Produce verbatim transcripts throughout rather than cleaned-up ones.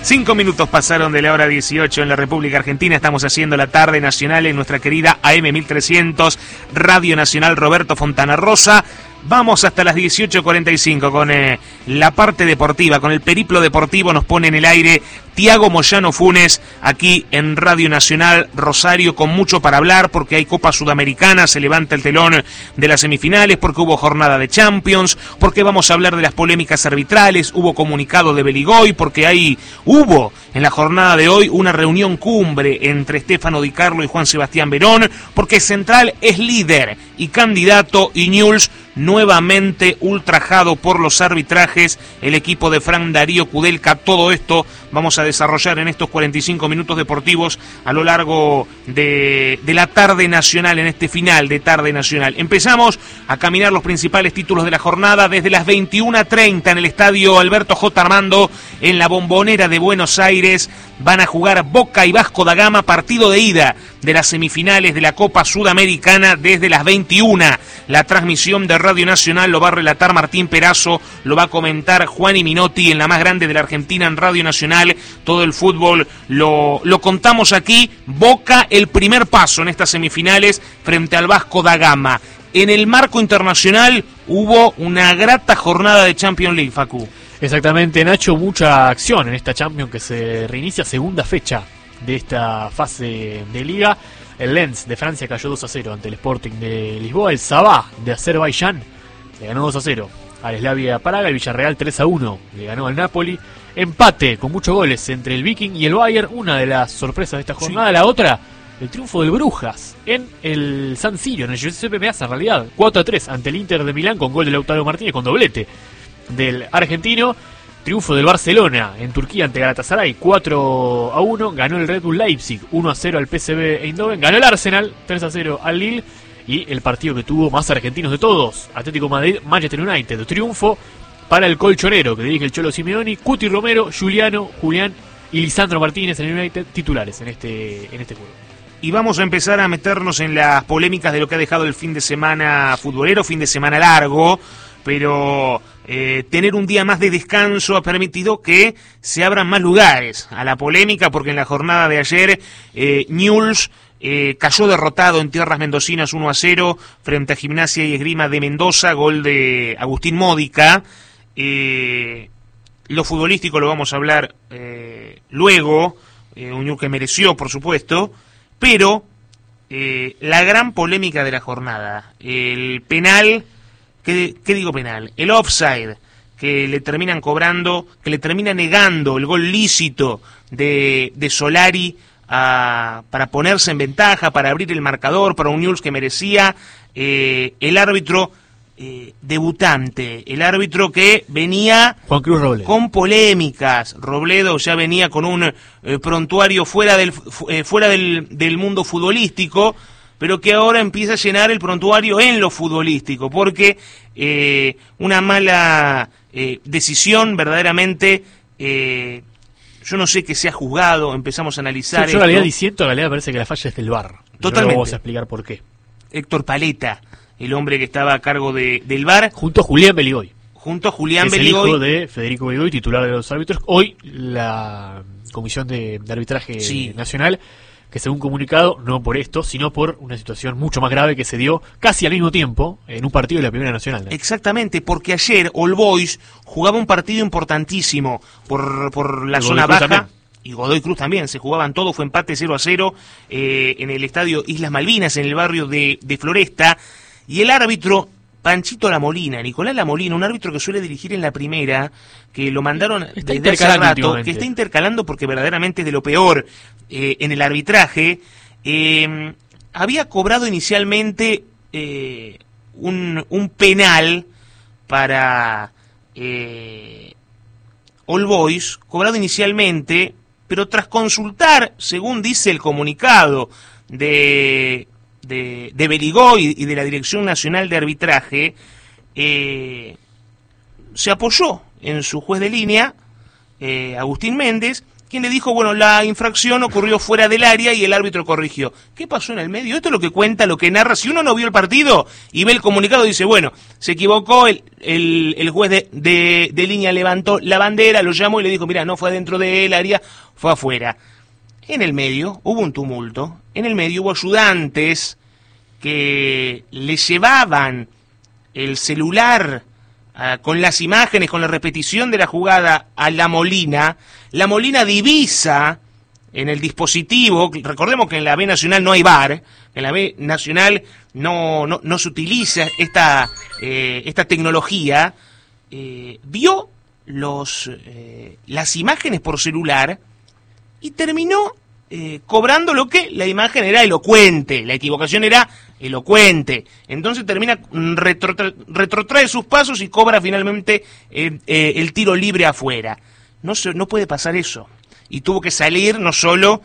Cinco minutos pasaron de la hora dieciocho en la República Argentina. Estamos haciendo la tarde nacional en nuestra querida A M mil trescientos, Radio Nacional Roberto Fontana Rosa. Vamos hasta las dieciocho cuarenta y cinco con eh, la parte deportiva, con el periplo deportivo. Nos pone en el aire Tiago Moyano Funes, aquí en Radio Nacional Rosario, con mucho para hablar, porque hay Copa Sudamericana, se levanta el telón de las semifinales, porque hubo jornada de Champions, porque vamos a hablar de las polémicas arbitrales, hubo comunicado de Beligoy, porque hay, hubo en la jornada de hoy una reunión cumbre entre Stefano Di Carlo y Juan Sebastián Verón, porque Central es líder y candidato, y Newell's nuevamente ultrajado por los arbitrajes, el equipo de Fran Darío Kudelka. Todo esto vamos a desarrollar en estos cuarenta y cinco minutos deportivos a lo largo de, de la tarde nacional, en este final de tarde nacional. Empezamos a caminar los principales títulos de la jornada desde las veintiuna treinta en el estadio Alberto J. Armando, en la Bombonera de Buenos Aires. Van a jugar Boca y Vasco da Gama, partido de ida de las semifinales de la Copa Sudamericana desde las veintiuna. La transmisión de Radio Nacional lo va a relatar Martín Perazo, lo va a comentar Juani Minotti en la más grande de la Argentina, en Radio Nacional. Todo el fútbol lo, lo contamos aquí. Boca, el primer paso en estas semifinales frente al Vasco da Gama. En el marco internacional hubo una grata jornada de Champions League, Facu. Exactamente, Nacho, mucha acción en esta Champions que se reinicia, segunda fecha de esta fase de liga. El Lens de Francia cayó dos a cero ante el Sporting de Lisboa. El Sabah de Azerbaiyán le ganó dos a cero al Slavia Praga. El Villarreal tres a uno le ganó al Napoli. Empate con muchos goles entre el Viking y el Bayern, una de las sorpresas de esta jornada. Sí. La otra, el triunfo del Brujas en el San Siro, en el Giuseppe Meazza, en realidad, cuatro a tres ante el Inter de Milán, con gol de Lautaro Martínez, con doblete del argentino. Triunfo del Barcelona en Turquía ante Galatasaray, cuatro a uno. Ganó el Red Bull Leipzig, uno a cero al P S V Eindhoven. Ganó el Arsenal, tres a cero al Lille. Y el partido que tuvo más argentinos de todos, Atlético Madrid, Manchester United. Triunfo para el colchonero que dirige el Cholo Simeoni. Cuti Romero, Juliano, Julián y Lisandro Martínez en el United, titulares en este, en este juego. Y vamos a empezar a meternos en las polémicas de lo que ha dejado el fin de semana futbolero, fin de semana largo, pero eh, tener un día más de descanso ha permitido que se abran más lugares a la polémica, porque en la jornada de ayer eh, Newell's eh, cayó derrotado en tierras mendocinas uno a cero frente a Gimnasia y Esgrima de Mendoza, gol de Agustín Módica. Eh, lo futbolístico lo vamos a hablar eh, luego, eh, un Newell's que mereció, por supuesto, pero eh, la gran polémica de la jornada, el penal, ¿qué, qué digo penal? El offside que le terminan cobrando, que le termina negando el gol lícito de, de Solari a, para ponerse en ventaja, para abrir el marcador, para un Newell's que merecía. Eh, el árbitro eh, debutante, el árbitro que venía Juan Cruz Robledo con polémicas. Robledo ya venía con un eh, prontuario fuera del eh, fuera del, del mundo futbolístico, pero que ahora empieza a llenar el prontuario en lo futbolístico, porque eh, una mala eh, decisión verdaderamente, eh, yo no sé qué se ha juzgado, empezamos a analizar. Sí, yo en realidad diciendo, en realidad parece que la falla es del V A R. Totalmente. Vamos a explicar por qué. Héctor Paleta, el hombre que estaba a cargo de, del V A R. Junto a Julián Beligoy. Junto a Julián es Beligoy. el hijo de Federico Beligoy, titular de los árbitros. Hoy la Comisión de, de Arbitraje sí. Nacional, que según comunicado, no por esto, sino por una situación mucho más grave que se dio casi al mismo tiempo en un partido de la Primera Nacional, ¿no? Exactamente, porque ayer All Boys jugaba un partido importantísimo por, por la el zona Godoy baja. Cruz también. Y Godoy Cruz también, se jugaban todo, fue empate cero a cero eh, en el estadio Islas Malvinas, en el barrio de, de Floresta. Y el árbitro, Panchito Lamolina, Nicolás Lamolina, un árbitro que suele dirigir en la primera, que lo mandaron está desde hace rato, que está intercalando porque verdaderamente es de lo peor eh, en el arbitraje, eh, había cobrado inicialmente eh, un, un penal para eh, All Boys, cobrado inicialmente, pero tras consultar, según dice el comunicado de... de, de Beligoy y de la Dirección Nacional de Arbitraje, eh, se apoyó en su juez de línea, eh, Agustín Méndez, quien le dijo, bueno, la infracción ocurrió fuera del área y el árbitro corrigió. ¿Qué pasó en el medio? Esto es lo que cuenta, lo que narra. Si uno no vio el partido y ve el comunicado, dice, bueno, se equivocó, el, el, el juez de, de, de línea levantó la bandera, lo llamó y le dijo, mira, no fue dentro del área, fue afuera. En el medio hubo un tumulto, en el medio hubo ayudantes que le llevaban el celular Uh, con las imágenes, con la repetición de la jugada a La Molina. La Molina divisa en el dispositivo, recordemos que en la B Nacional no hay V A R, en la B Nacional no, no, no se utiliza esta, eh, esta tecnología, eh, vio los, eh, las imágenes por celular y terminó eh, cobrando lo que la imagen era elocuente, la equivocación era elocuente, entonces termina, retrotra, retrotrae sus pasos y cobra finalmente eh, eh, el tiro libre afuera. No, se, no puede pasar eso, y tuvo que salir no solo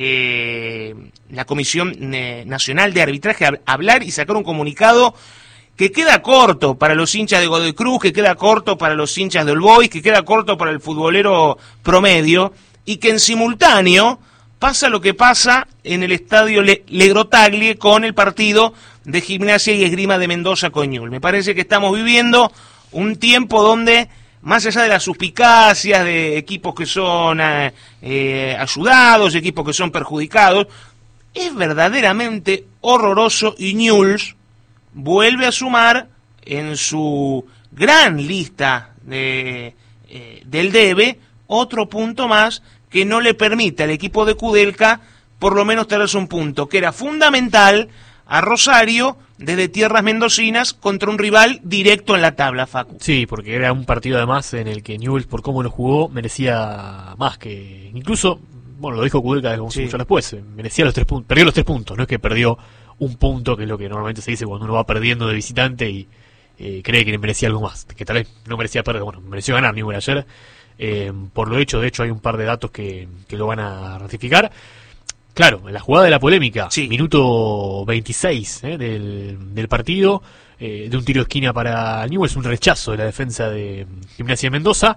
eh, la Comisión eh, Nacional de Arbitraje a hablar y sacar un comunicado que queda corto para los hinchas de Godoy Cruz, que queda corto para los hinchas de All Boys, que queda corto para el futbolero promedio, y que en simultáneo pasa lo que pasa en el estadio Le, Le Grottaglie con el partido de Gimnasia y Esgrima de Mendoza con Newell's. Me parece que estamos viviendo un tiempo donde, más allá de las suspicacias de equipos que son eh, eh, ayudados, equipos que son perjudicados, es verdaderamente horroroso, y Newell's vuelve a sumar en su gran lista de, eh, del debe otro punto más que no le permite al equipo de Kudelka por lo menos tenerse un punto, que era fundamental a Rosario desde tierras mendocinas contra un rival directo en la tabla, Facu. Sí, porque era un partido además en el que Newell's, por cómo lo jugó, merecía más que... Incluso, bueno, lo dijo Kudelka sí. mucho después, merecía los tres puntos, perdió los tres puntos, no es que perdió un punto, que es lo que normalmente se dice cuando uno va perdiendo de visitante y eh, cree que merecía algo más, que tal vez no merecía perder, bueno, mereció ganar Newell's ayer. Eh, por lo hecho, de hecho hay un par de datos que, que lo van a ratificar. Claro, en la jugada de la polémica, sí. minuto veintiséis eh, del, del partido, eh, de un tiro de esquina para Newell's, un rechazo de la defensa de Gimnasia de Mendoza.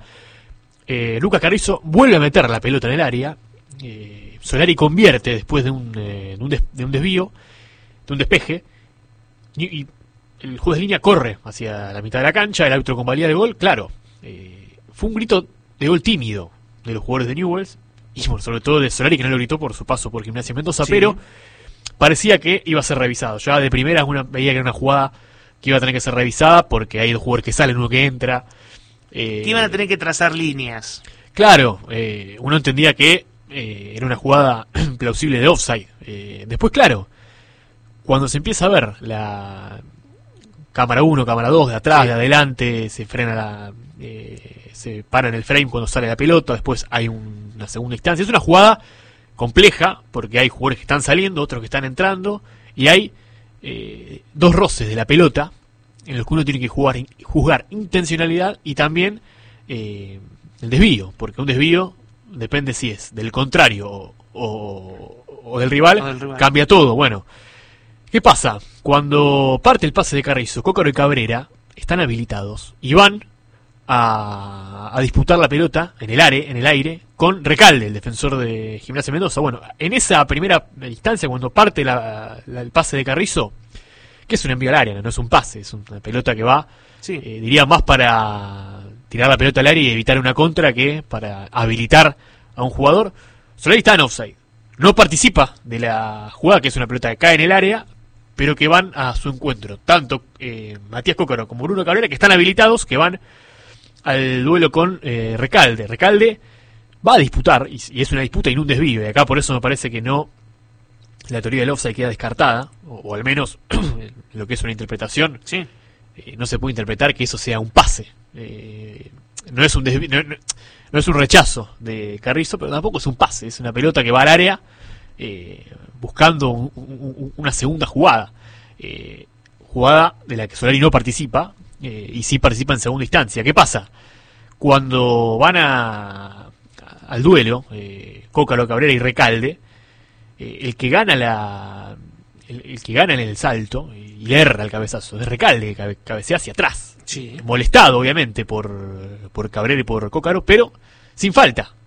eh, Lucas Carrizo vuelve a meter la pelota en el área, eh, Solari convierte después de un, eh, de, un des, de un desvío, de un despeje, y, y el juez de línea corre hacia la mitad de la cancha, el árbitro convalida el gol. Claro, eh, fue un grito de gol tímido de los jugadores de Newell's, y bueno, sobre todo de Solari, que no lo gritó por su paso por Gimnasia Mendoza, sí. pero parecía que iba a ser revisado. Ya de primera una, veía que era una jugada que iba a tener que ser revisada, porque hay dos jugadores que salen, uno que entra. Eh, que iban a tener que trazar líneas. Claro, eh, uno entendía que eh, era una jugada plausible de offside. Eh, después, claro, cuando se empieza a ver la cámara uno, cámara dos, de atrás, sí. de adelante, se frena la... Eh, se para en el frame cuando sale la pelota, después hay un, una segunda instancia. Es una jugada compleja, porque hay jugadores que están saliendo, otros que están entrando, y hay eh, dos roces de la pelota, en los que uno tiene que jugar, juzgar intencionalidad y también eh, el desvío, porque un desvío depende si es del contrario o, o, o, del rival, o del rival, cambia todo. Bueno, ¿qué pasa? Cuando parte el pase de Carrizo, Cócaro y Cabrera están habilitados y van A, a disputar la pelota en el aire, en el aire con Recalde, el defensor de Gimnasia Mendoza. Bueno, en esa primera instancia, cuando parte la, la, el pase de Carrizo, que es un envío al área, no, no es un pase, es una pelota que va, sí. eh, diría más para tirar la pelota al área y evitar una contra que para habilitar a un jugador. Solari está en offside, no participa de la jugada, que es una pelota que cae en el área, pero que van a su encuentro, tanto eh, Matías Cócaro como Bruno Cabrera, que están habilitados, que van al duelo con eh, Recalde. Recalde va a disputar, y, y es una disputa y no un desvío, y acá por eso me parece que no, la teoría del offside queda descartada, o, o al menos lo que es una interpretación, sí. eh, no se puede interpretar que eso sea un pase, eh, no es un desvío, no, no, no es un rechazo de Carrizo, pero tampoco es un pase, es una pelota que va al área eh, buscando un, un, una segunda jugada, eh, jugada de la que Solari no participa, Eh, y sí participa en segunda instancia. ¿Qué pasa? Cuando van a, a al duelo, eh, Cócaro, Cabrera y Recalde, eh, el que gana la el, el que gana en el salto y le erra el cabezazo es Recalde, que cabe, cabecea hacia atrás, sí. molestado obviamente por por Cabrera y por Cócaro, pero sin falta.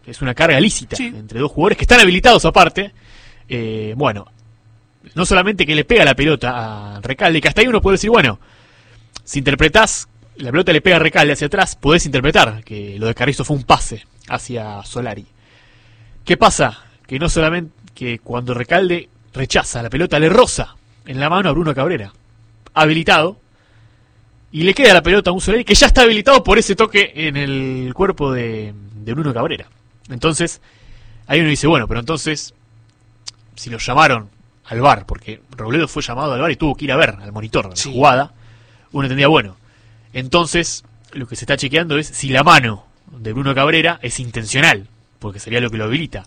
es una carga lícita sí. entre dos jugadores que están habilitados aparte. Eh, bueno, no solamente que le pega la pelota a Recalde, que hasta ahí uno puede decir, bueno, si interpretás, la pelota le pega a Recalde hacia atrás, podés interpretar que lo de Carrizo fue un pase hacia Solari. ¿Qué pasa? Que no solamente que cuando Recalde rechaza, la pelota le roza en la mano a Bruno Cabrera, habilitado, y le queda la pelota a un Solari que ya está habilitado por ese toque en el cuerpo de, de Bruno Cabrera. Entonces, ahí uno dice, bueno, pero entonces, si lo llamaron al V A R, porque Robledo fue llamado al V A R y tuvo que ir a ver al monitor de sí. la jugada, uno entendía, bueno, entonces lo que se está chequeando es si la mano de Bruno Cabrera es intencional, porque sería lo que lo habilita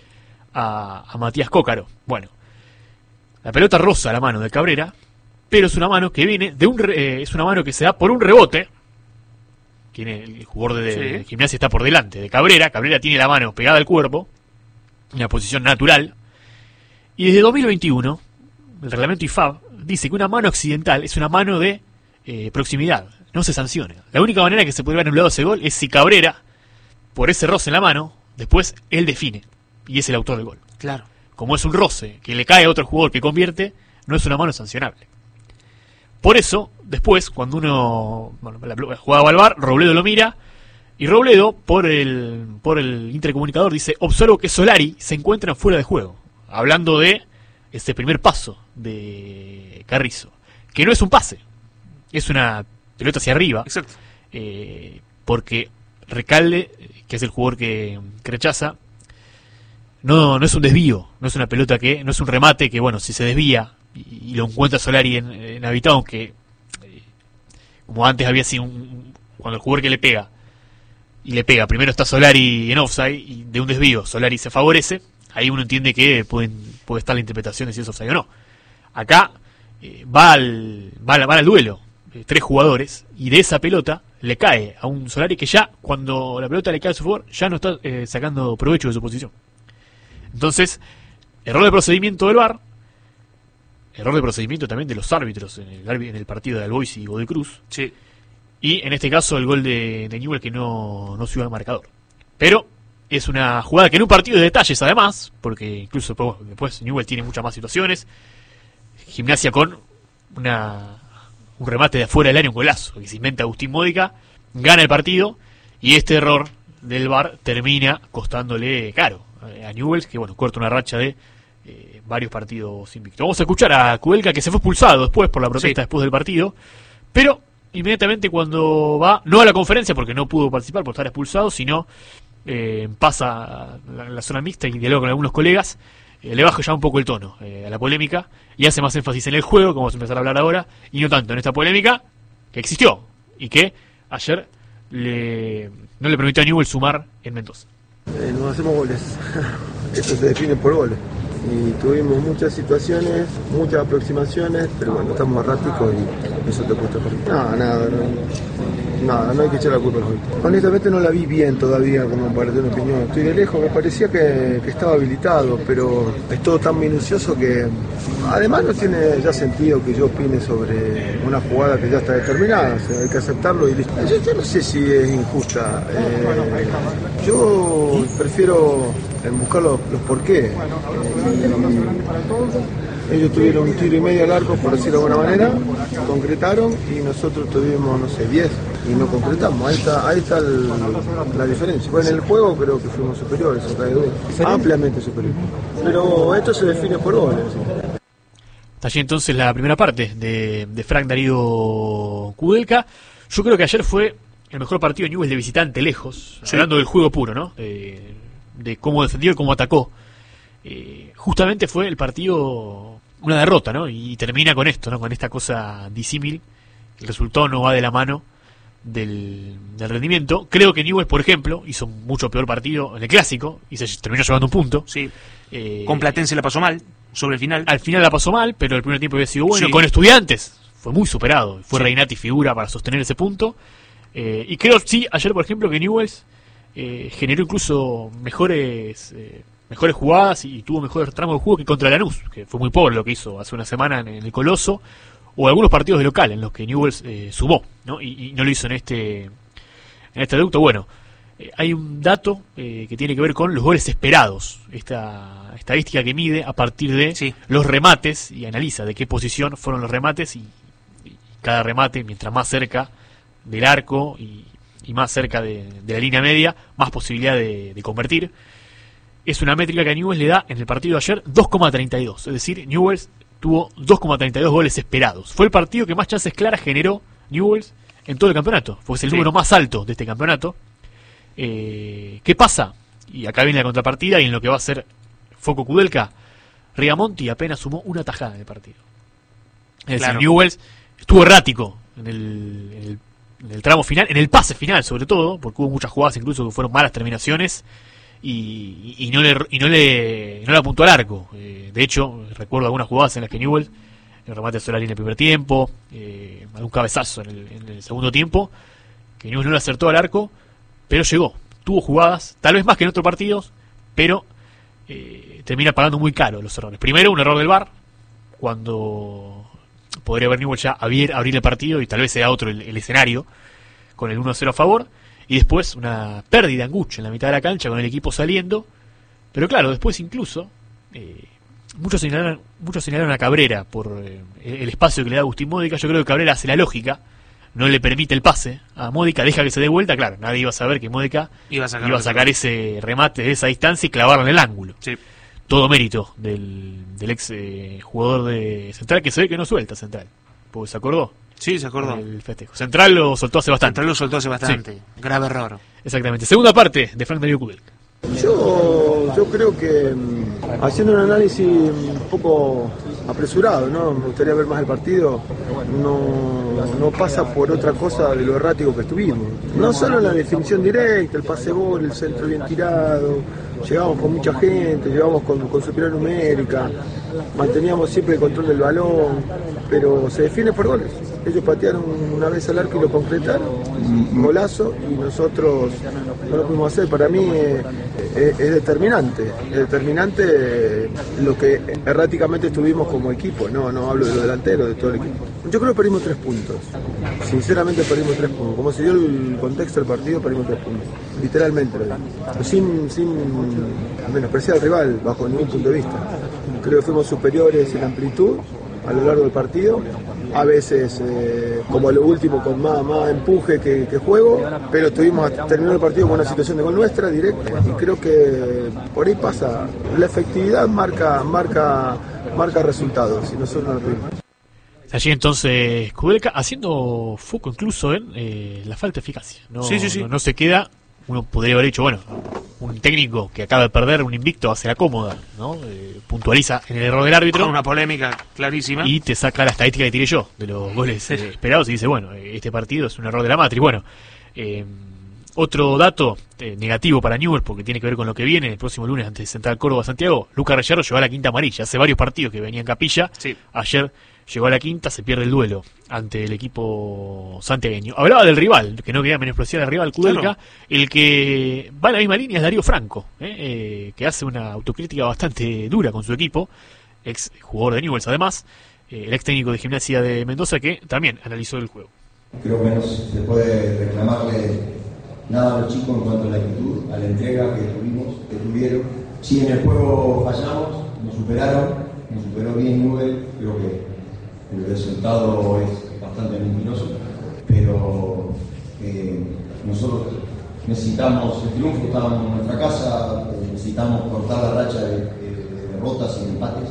a, a Matías Cócaro. Bueno, la pelota roza la mano de Cabrera, pero es una mano que viene de un re, eh, es una mano que se da por un rebote. Tiene el jugador de, sí. de Gimnasia está por delante de Cabrera. Cabrera tiene la mano pegada al cuerpo, en una posición natural. Y desde dos mil veintiuno, el reglamento I F A B dice que una mano accidental es una mano de eh, proximidad. No se sanciona. La única manera que se puede haber anulado ese gol es si Cabrera, por ese roce en la mano, después él define y es el autor del gol. Claro. Como es un roce que le cae a otro jugador que convierte, no es una mano sancionable. Por eso, después, cuando uno bueno, la jugada va al V A R, Robledo lo mira, y Robledo, por el por el intercomunicador, dice, observo que Solari se encuentra fuera de juego, hablando de ese primer paso de Carrizo, que no es un pase, es una pelota hacia arriba. Exacto. Eh, porque Recalde, que es el jugador que, que rechaza, no, no es un desvío, no es una pelota que, no es un remate que, bueno, si se desvía y, y lo encuentra Solari en, en habitado, aunque eh, como antes había sido un, cuando el jugador que le pega y le pega, primero está Solari en offside y de un desvío Solari se favorece, ahí uno entiende que pueden, puede estar la interpretación de si es offside o no. Acá eh, va, al, va, al, va al duelo, eh, tres jugadores, y de esa pelota le cae a un Solari que ya, cuando la pelota le cae a su favor, ya no está eh, sacando provecho de su posición. Entonces, error de procedimiento del V A R, error de procedimiento también de los árbitros en el, en el partido de Albois y Godoy Cruz, sí. Y en este caso el gol de, de Newell que no, no subió al marcador. Pero es una jugada que en un partido de detalles además, porque incluso después, después Newell tiene muchas más situaciones, Gimnasia con una un remate de afuera del área, un golazo que se inventa Agustín Módica, gana el partido, y este error del V A R termina costándole caro a Newell's, que bueno, corta una racha de eh, varios partidos invictos. Vamos a escuchar a Kudelka, que se fue expulsado después por la protesta, sí. después del partido, pero inmediatamente cuando va, no a la conferencia porque no pudo participar por estar expulsado, sino eh, pasa a la, la zona mixta y dialoga con algunos colegas, eh, le baja ya un poco el tono eh, a la polémica y hace más énfasis en el juego, como vamos a empezar a hablar ahora, y no tanto en esta polémica que existió y que ayer le, no le permitió a Newell sumar en Mendoza. Eh, no hacemos goles, esto se define por goles. Y tuvimos muchas situaciones, muchas aproximaciones, pero bueno, estamos erráticos y eso te cuesta por... No, nada, no, nada, no hay que echar la culpa al juego. Honestamente no la vi bien todavía como para tener una opinión. Estoy de lejos, me parecía que, que estaba habilitado, pero es todo tan minucioso que además no tiene ya sentido que yo opine sobre una jugada que ya está determinada, o sea, hay que aceptarlo y listo. Yo, yo no sé si es injusta, eh, yo prefiero buscar los, los por qué. Ellos tuvieron un tiro y medio al arco, por decirlo de alguna manera, concretaron y nosotros tuvimos, no sé, diez y no concretamos. Ahí está, ahí está el, la diferencia. Bueno, en el juego creo que fuimos superiores, no cabe duda, ampliamente superiores. Pero esto se define por goles. Está allí entonces la primera parte de, de Frank Darío Kudelka. Yo creo que ayer fue el mejor partido de Newell's de visitante lejos, sí. Hablando del juego puro, ¿no? De, de cómo defendió y cómo atacó. Eh, justamente fue el partido una derrota, ¿no? Y termina con esto, ¿no? Con esta cosa disímil. El resultado no va de la mano del, del rendimiento. Creo que Newell's, por ejemplo, hizo un mucho peor partido en el clásico y se terminó llevando un punto. Sí. Eh, con Platense la pasó mal sobre el final. Al final la pasó mal, pero el primer tiempo había sido bueno. Sí. Con Estudiantes fue muy superado. Fue sí. Reinati figura para sostener ese punto. Eh, y creo, sí, ayer, por ejemplo, que Newell's eh, generó incluso mejores eh, mejores jugadas y, y tuvo mejores tramos de juego que contra Lanús, que fue muy pobre lo que hizo hace una semana en, en el Coloso, o algunos partidos de local en los que Newell's eh, sumó, ¿no? Y, y no lo hizo en este en este reducto. Bueno, eh, hay un dato eh, que tiene que ver con los goles esperados. Esta estadística que mide a partir de sí. los remates y analiza de qué posición fueron los remates y, y cada remate, mientras más cerca del arco y, y más cerca de, de la línea media, más posibilidad de, de convertir. Es una métrica que a Newell's le da en el partido de ayer dos coma treinta y dos, es decir, Newell's tuvo dos coma treinta y dos goles esperados. Fue el partido que más chances claras generó Newell's en todo el campeonato. Fue el sí. número más alto de este campeonato. Eh, ¿Qué pasa? Y acá viene la contrapartida y en lo que va a ser foco Kudelka. Rigamonti apenas sumó una tajada en el partido. Es claro. decir, Newell's estuvo errático en el, en, el, en el tramo final, en el pase final sobre todo, porque hubo muchas jugadas incluso que fueron malas terminaciones. Y, y, no le y no le no le apuntó al arco. Eh, de hecho, recuerdo algunas jugadas en las que Newell's, el remate sobre la línea en el primer tiempo, eh, algún cabezazo en el, en el segundo tiempo, que Newell's no le acertó al arco, pero llegó. Tuvo jugadas, tal vez más que en otros partidos, pero eh, termina pagando muy caro los errores. Primero, un error del V A R, cuando podría haber Newell's ya abrir, abrir el partido y tal vez sea otro el, el escenario, con el uno a cero a favor. Y después una pérdida en Guch en la mitad de la cancha con el equipo saliendo. Pero claro, después incluso eh, muchos señalaron muchos señalaron a Cabrera por eh, el espacio que le da Agustín Módica. Yo creo que Cabrera hace la lógica, no le permite el pase a Módica, deja que se dé vuelta. Claro, nadie iba a saber que Módica iba a sacar, iba a sacar ese remate de esa distancia y clavarlo en el ángulo. Sí. Todo mérito del, del ex eh, jugador de Central, que se ve que no suelta Central, porque se acordó. Sí, se acordó. El festejo. Central lo soltó hace bastante. Central lo soltó hace bastante. Sí. Grave error. Exactamente. Segunda parte de Frank Darío Kudelka. Yo, yo creo que haciendo un análisis un poco apresurado, ¿no? Me gustaría ver más el partido. No, no pasa por otra cosa de lo errático que estuvimos. No solo la definición directa, el pase gol, el centro bien tirado. Llegamos con mucha gente, llegamos con, con superior numérica, manteníamos siempre el control del balón, pero se define por goles. Ellos patearon una vez al arco y lo concretaron, golazo, y nosotros no lo pudimos hacer. Para mí es, es, es determinante, es determinante lo que erráticamente estuvimos como equipo, no, no hablo de los delanteros, de todo el equipo. Yo creo que perdimos tres puntos, sinceramente perdimos tres puntos, como se dio el contexto del partido, perdimos tres puntos, literalmente, sin, sin menospreciar al rival bajo ningún punto de vista. Creo que fuimos superiores en amplitud a lo largo del partido, a veces eh, como a lo último con más, más empuje que, que juego, pero tuvimos terminó el partido con una situación de gol nuestra directa, y creo que por ahí pasa, la efectividad marca marca marca resultados y nosotros no lo tuvimos. Allí entonces Kudelka haciendo foco incluso en eh, la falta de eficacia. No, sí, sí, sí. No, no se queda. Uno podría haber dicho, bueno, un técnico que acaba de perder un invicto hace la cómoda, ¿no? Eh, puntualiza en el error del árbitro. Con una polémica clarísima. Y te saca la estadística que tiré yo, de los goles eh, esperados, y dice, bueno, este partido es un error de la matriz. Bueno, eh, otro dato eh, negativo para Newell's, porque tiene que ver con lo que viene el próximo lunes ante Central Córdoba Santiago. Lucas Reyero llegó a la quinta amarilla. Hace varios partidos que venía en capilla. Sí. Ayer llegó a la quinta, se pierde el duelo ante el equipo santiagueño. Hablaba del rival, que no quería menospreciar al rival Kudelka. Claro. El que va en la misma línea es Darío Franco, ¿eh? Eh, que hace una autocrítica bastante dura con su equipo, ex jugador de Newell's además, eh, el ex técnico de Gimnasia de Mendoza, que también analizó el juego. Creo que no se puede reclamarle nada a los chicos en cuanto a la actitud, a la entrega que tuvimos, que tuvieron. Si en el juego fallamos, nos superaron, nos superó bien Newell's, creo que el resultado es bastante luminoso, pero eh, nosotros necesitamos el triunfo, estamos en nuestra casa, necesitamos cortar la racha de, de, de derrotas y empates,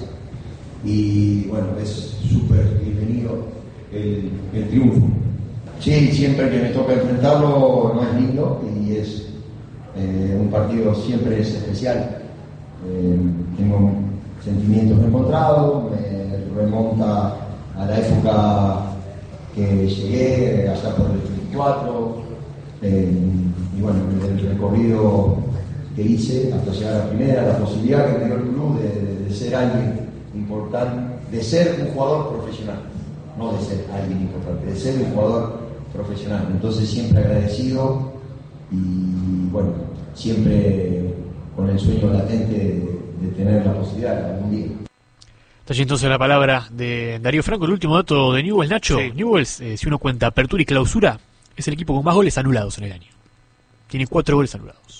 y bueno, es súper bienvenido el, el triunfo. Sí, siempre que me toca enfrentarlo no es lindo y es eh, un partido siempre es especial. Eh, tengo sentimientos encontrados, me remonta a la época que llegué, allá por el ochenta y cuatro, eh, y bueno, el recorrido que hice hasta llegar a la primera, la posibilidad que me dio el club de, de, de ser alguien importante, de ser un jugador profesional, no de ser alguien importante, de ser un jugador profesional. Entonces siempre agradecido y bueno, siempre con el sueño latente de, de tener la posibilidad algún día. Está allí entonces la palabra de Darío Franco. El último dato de Newell's, Nacho. Sí. Newell's, eh, si uno cuenta apertura y clausura, es el equipo con más goles anulados en el año. Tiene cuatro goles anulados.